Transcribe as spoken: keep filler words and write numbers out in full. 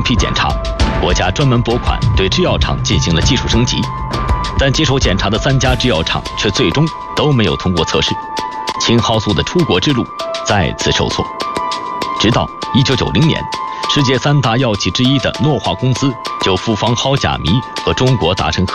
批检查，国家专门拨款对制药厂进行了技术升级，但接受检查的三家制药厂却最终都没有通过测试，青蒿素的出国之路再次受挫。直到一九九零年，世界三大药企之一的诺华公司就复方蒿甲醚和中国达成合